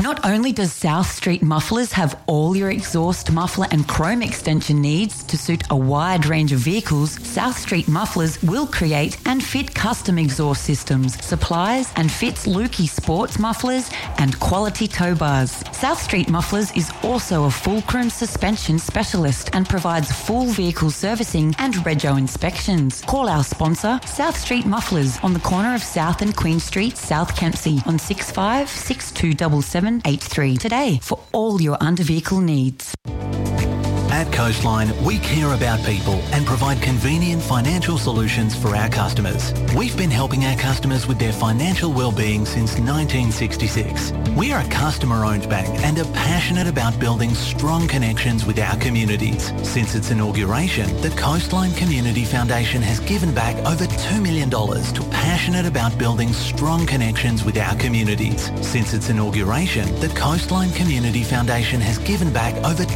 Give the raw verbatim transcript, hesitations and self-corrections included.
Not only does South Street Mufflers have all your exhaust, muffler and chrome extension needs to suit a wide range of vehicles, South Street Mufflers will create and fit custom exhaust systems, supplies and fits Lukey sports mufflers and quality tow bars. South Street Mufflers is also a fulcrum suspension specialist and provides full vehicle servicing and rego inspections. Call our sponsor, South Street Mufflers, on the corner of South and Queen Street, South Kempsey, on six five six two seven seven eight three today for all your under-vehicle needs. At Coastline, we care about people and provide convenient financial solutions for our customers. We've been helping our customers with their financial well-being since nineteen sixty-six. We are a customer-owned bank and are passionate about building strong connections with our communities. Since its inauguration, the Coastline Community Foundation has given back over two million dollars to passionate about building strong connections with our communities. Since its inauguration, the Coastline Community Foundation has given back over